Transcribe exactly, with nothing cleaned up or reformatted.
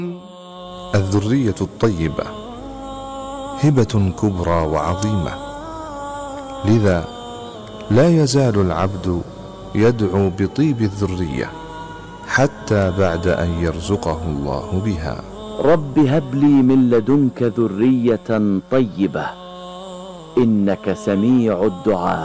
الذرية الطيبة هبة كبرى وعظيمة، لذا لا يزال العبد يدعو بطيب الذرية حتى بعد أن يرزقه الله بها. رب هب لي من لدنك ذرية طيبة إنك سميع الدعاء.